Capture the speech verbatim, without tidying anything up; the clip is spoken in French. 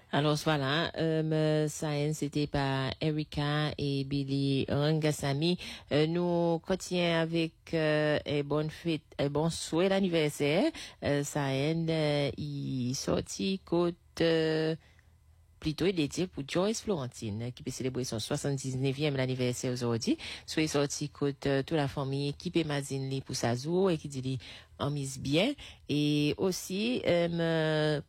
Alors voilà, euh, ça c'était par Erika et Billy Rangasamy. Euh, nous continuons avec euh, un bon fête, un bon souhait d'anniversaire. Euh, ça euh, il sorti côte euh, plutôt dédié pour Joyce Florentine qui peut célébrer son soixante-dix-neuvième anniversaire aujourd'hui. Soit sorti côte euh, toute la famille qui peut mazine li pour sa jour et qui dit li en mise bien et aussi euh,